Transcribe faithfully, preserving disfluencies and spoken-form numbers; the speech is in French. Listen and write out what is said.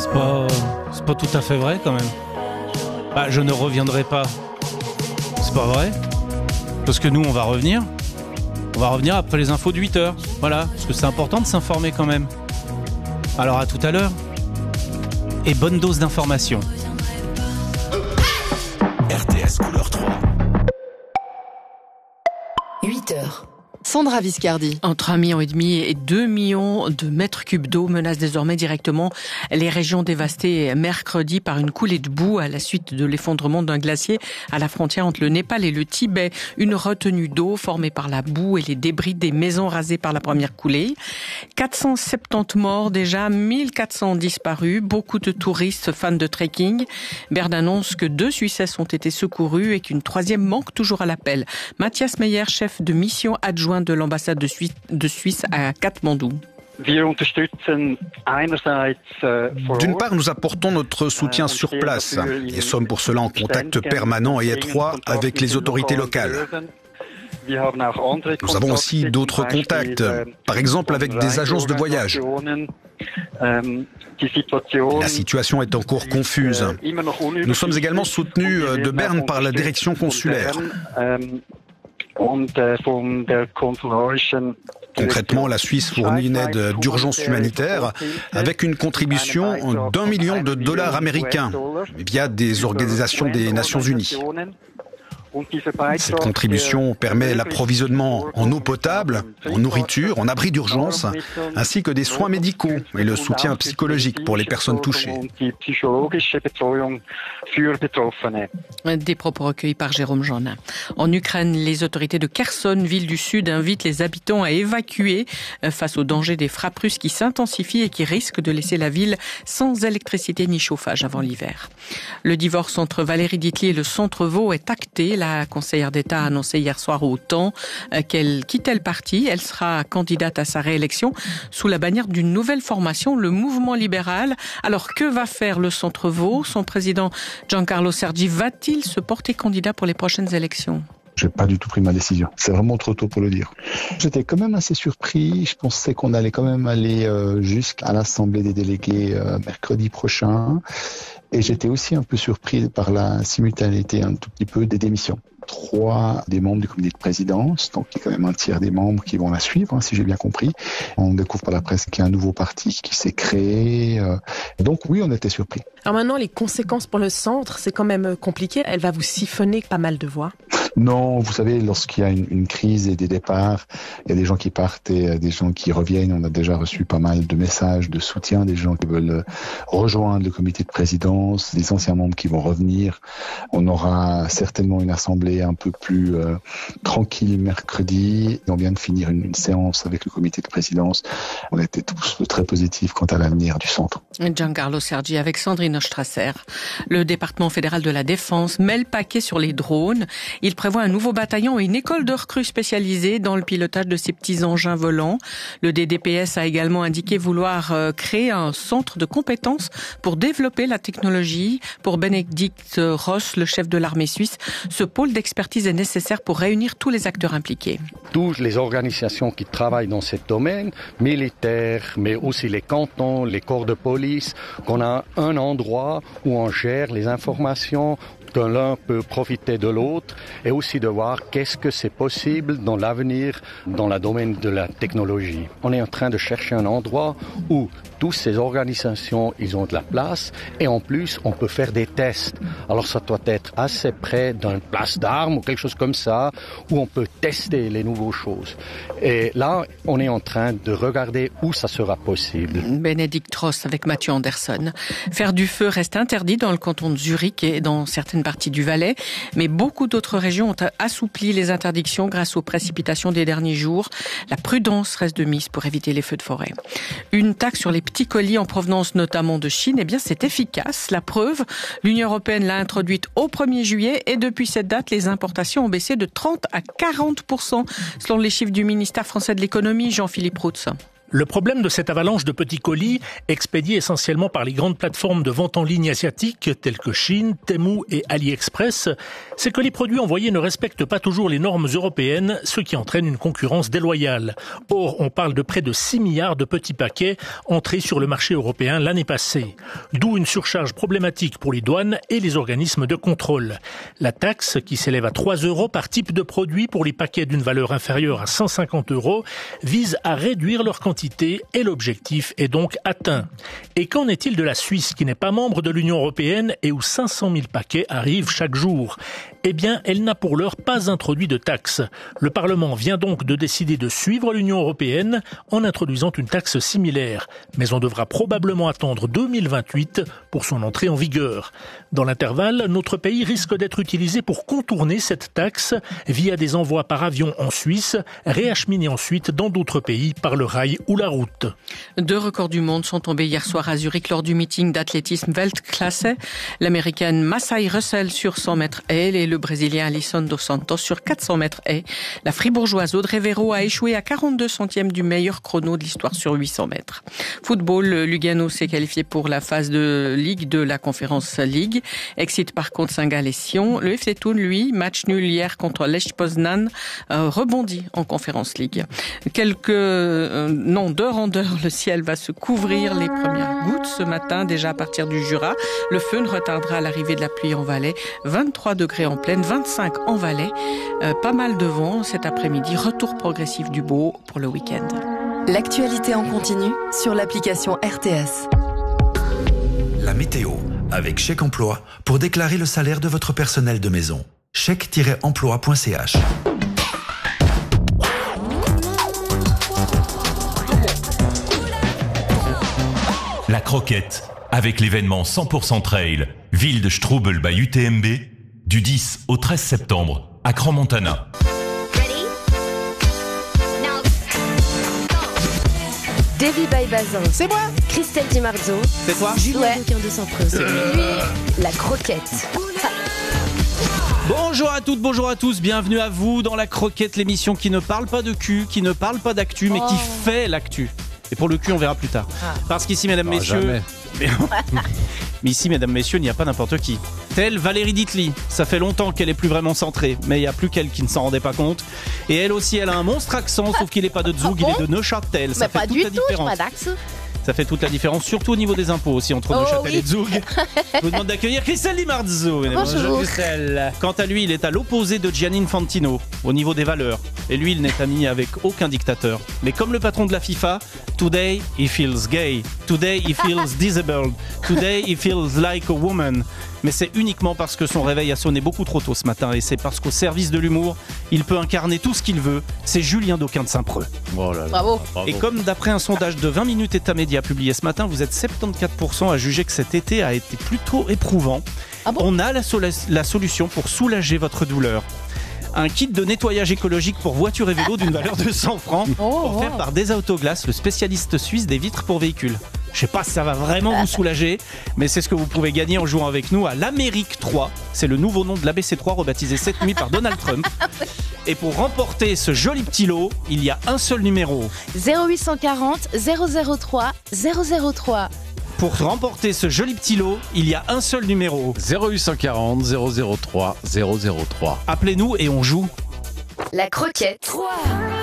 C'est pas, c'est pas tout à fait vrai quand même. Bah, je ne reviendrai pas. C'est pas vrai. Parce que nous, on va revenir. On va revenir après les infos de huit heures. Voilà, parce que c'est important de s'informer quand même. Alors à tout à l'heure. Et bonne dose d'information. R T S couleur trois. huit heures. Sandra Viscardi. Entre un million et demi et deux millions de mètres cubes d'eau menacent désormais directement les régions dévastées mercredi par une coulée de boue à la suite de l'effondrement d'un glacier à la frontière entre le Népal et le Tibet. Une retenue d'eau formée par la boue et les débris des maisons rasées par la première coulée. quatre cent soixante-dix morts déjà, mille quatre cents disparus, beaucoup de touristes fans de trekking. Berne annonce que deux Suissesses ont été secourus et qu'une troisième manque toujours à l'appel. Mathias Meyer, chef de mission adjoint de l'ambassade de Suisse, de Suisse à Katmandou. D'une part, nous apportons notre soutien sur place et sommes pour cela en contact permanent et étroit avec les autorités locales. Nous avons aussi d'autres contacts, par exemple avec des agences de voyage. La situation est encore confuse. Nous sommes également soutenus de Berne par la direction consulaire. Concrètement, la Suisse fournit une aide d'urgence humanitaire avec une contribution d'un million de dollars américains via des organisations des Nations Unies. Cette contribution permet l'approvisionnement en eau potable, en nourriture, en abri d'urgence, ainsi que des soins médicaux et le soutien psychologique pour les personnes touchées. Des propos recueillis par Jérôme Jeannin. En Ukraine, les autorités de Kherson, ville du Sud, invitent les habitants à évacuer face au danger des frappes russes qui s'intensifient et qui risquent de laisser la ville sans électricité ni chauffage avant l'hiver. Le divorce entre Valérie Ditli et le Centre Vaud est acté. La conseillère d'État a annoncé hier soir au Temps qu'elle quittait le parti. Elle sera candidate à sa réélection sous la bannière d'une nouvelle formation, le Mouvement libéral. Alors que va faire le Centre Vaud ? Son président Giancarlo Sergi va-t-il se porter candidat pour les prochaines élections ? J'ai pas du tout pris ma décision. C'est vraiment trop tôt pour le dire. J'étais quand même assez surpris. Je pensais qu'on allait quand même aller euh, jusqu'à l'Assemblée des délégués euh, mercredi prochain. Et j'étais aussi un peu surpris par la simultanéité un tout petit peu des démissions. Trois des membres du comité de présidence, donc il y a quand même un tiers des membres qui vont la suivre, hein, si j'ai bien compris. On découvre par la presse qu'il y a un nouveau parti qui s'est créé. Euh, et donc oui, on était surpris. Alors maintenant, les conséquences pour le centre, c'est quand même compliqué. Elle va vous siphonner pas mal de voix. Non, vous savez, lorsqu'il y a une, une crise et des départs, il y a des gens qui partent et des gens qui reviennent. On a déjà reçu pas mal de messages de soutien, des gens qui veulent rejoindre le comité de présidence, des anciens membres qui vont revenir. On aura certainement une assemblée un peu plus euh, tranquille mercredi. On vient de finir une, une séance avec le comité de présidence. On était tous très positifs quant à l'avenir du centre. Giancarlo Sergi avec Sandrine Ostrasser. Le département fédéral de la Défense met le paquet sur les drones. Il prévoit un nouveau bataillon et une école de recrues spécialisée dans le pilotage de ces petits engins volants. Le D D P S a également indiqué vouloir créer un centre de compétences pour développer la technologie. Pour Benedikt Ross, le chef de l'armée suisse, ce pôle d'expertise est nécessaire pour réunir tous les acteurs impliqués. Toutes les organisations qui travaillent dans ce domaine, militaires, mais aussi les cantons, les corps de police, qu'on a un endroit où on gère les informations, que l'un peut profiter de l'autre, et aussi de voir qu'est-ce que c'est possible dans l'avenir dans le domaine de la technologie. On est en train de chercher un endroit où toutes ces organisations, ils ont de la place, et en plus, on peut faire des tests. Alors ça doit être assez près d'une place d'armes ou quelque chose comme ça, où on peut tester les nouvelles choses. Et là, on est en train de regarder où ça sera possible. Benedikt Ross avec Mathieu Anderson. Faire du feu reste interdit dans le canton de Zurich et dans certaines parties du Valais, mais beaucoup d'autres régions ont assoupli les interdictions grâce aux précipitations des derniers jours. La prudence reste de mise pour éviter les feux de forêt. Une taxe sur les petits colis en provenance notamment de Chine, eh bien c'est efficace. La preuve, l'Union européenne l'a introduite au premier juillet et depuis cette date, les importations ont baissé de trente à quarante pour cent selon les chiffres du ministère français de l'économie, Jean-Philippe Routz. Le problème de cette avalanche de petits colis, expédiés essentiellement par les grandes plateformes de vente en ligne asiatiques telles que Chine, Temu et AliExpress, c'est que les produits envoyés ne respectent pas toujours les normes européennes, ce qui entraîne une concurrence déloyale. Or, on parle de près de six milliards de petits paquets entrés sur le marché européen l'année passée. D'où une surcharge problématique pour les douanes et les organismes de contrôle. La taxe, qui s'élève à trois euros par type de produit pour les paquets d'une valeur inférieure à cent cinquante euros, vise à réduire leur quantité et l'objectif est donc atteint. Et qu'en est-il de la Suisse qui n'est pas membre de l'Union européenne et où cinq cent mille paquets arrivent chaque jour ? Eh bien, elle n'a pour l'heure pas introduit de taxe. Le Parlement vient donc de décider de suivre l'Union européenne en introduisant une taxe similaire. Mais on devra probablement attendre deux mille vingt-huit pour son entrée en vigueur. Dans l'intervalle, notre pays risque d'être utilisé pour contourner cette taxe via des envois par avion en Suisse, réacheminés ensuite dans d'autres pays par le rail ou la route. Deux records du monde sont tombés hier soir à Zurich lors du meeting d'athlétisme Weltklasse. L'américaine Massai Russell sur cent mètres haies et le brésilien Alisson dos Santos sur quatre cents mètres haies. La fribourgeoise Audrey Véro a échoué à quarante-deux centièmes du meilleur chrono de l'histoire sur huit cents mètres. Football, Lugano s'est qualifié pour la phase de Ligue de la Conférence League. Excite par contre Saint-Gall et Sion. Le F C Thun, lui, match nul hier contre Lech Poznan, euh, rebondit en Conférence League. Quelques euh, non d'heure en heure, le ciel va se couvrir. Les premières gouttes ce matin, déjà à partir du Jura. Le feu ne retardera l'arrivée de la pluie en Valais. vingt-trois degrés en plaine, vingt-cinq en Valais. Euh, pas mal de vent cet après-midi. Retour progressif du beau pour le week-end. L'actualité en continu sur l'application R T S. La météo avec Chèque Emploi pour déclarer le salaire de votre personnel de maison. chèque tiret emploi point c h. La Croquette, avec l'événement cent pour cent Trail, ville de Strubel by U T M B, du dix au treize septembre, à Crans-Montana. Davy by Bazin. C'est moi. Christelle Di Marzo. C'est toi. Julien ouais. Bouquin de Saint-Preux. C'est lui. La Croquette. Bonjour à toutes, bonjour à tous, bienvenue à vous dans La Croquette, l'émission qui ne parle pas de cul, qui ne parle pas d'actu, mais oh. qui fait l'actu. Et pour le cul, on verra plus tard. Ah. Parce qu'ici, mesdames, oh, messieurs... Mais... mais ici, mesdames, messieurs, il n'y a pas n'importe qui. Telle Valérie Ditli, ça fait longtemps qu'elle est plus vraiment centrée, mais il n'y a plus qu'elle qui ne s'en rendait pas compte. Et elle aussi, elle a un monstre accent, sauf qu'il n'est pas de Zug, oh, il est de Neuchâtel. Ça mais fait pas toute du la tout, différence. Pas d'accent. Ça fait toute la différence, surtout au niveau des impôts aussi, entre oh, Neuchâtel oui. et Zug. Je vous demande d'accueillir Christelle Di Marzo. Bonjour. Christelle. Quant à lui, il est à l'opposé de Gianni Infantino, au niveau des valeurs. Et lui, il n'est ami avec aucun dictateur. Mais comme le patron de la FIFA, today he feels gay. Today he feels disabled. Today he feels like a woman. Mais c'est uniquement parce que son réveil a sonné beaucoup trop tôt ce matin et c'est parce qu'au service de l'humour, il peut incarner tout ce qu'il veut. C'est Julien Dauquin de Saint-Preux. Oh là là. Bravo. Et comme d'après un sondage de vingt minutes État Média publié ce matin, vous êtes soixante-quatorze pour cent à juger que cet été a été plutôt éprouvant. Ah bon ? On a la, sol- la solution pour soulager votre douleur. Un kit de nettoyage écologique pour voitures et vélos d'une valeur de cent francs, oh, offert wow. par Desautoglass, le spécialiste suisse des vitres pour véhicules. Je sais pas si ça va vraiment vous soulager, mais c'est ce que vous pouvez gagner en jouant avec nous à l'Amérique trois. C'est le nouveau nom de l'A B C trois rebaptisé cette nuit par Donald Trump. Et pour remporter ce joli petit lot, il y a un seul numéro. zéro huit cent quarante zéro zéro trois zéro zéro trois. Pour remporter ce joli petit lot, il y a un seul numéro. zéro huit cent quarante zéro zéro trois zéro zéro trois. Appelez-nous et on joue. La Croquette. trois.